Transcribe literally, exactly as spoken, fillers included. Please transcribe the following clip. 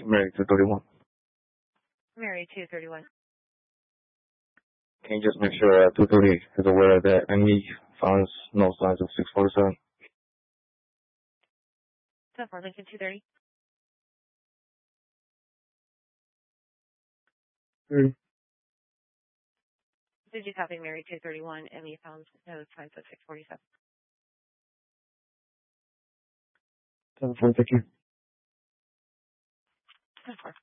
Mary two thirty-one. Mary two thirty-one. Can you just make sure uh, two thirty is aware that Emily finds no signs of six forty-seven? ten four Lincoln two thirty. Hmm. Did you copy Mary two thirty-one and you found no signs of six forty-seven? ten four, thank you. ten four.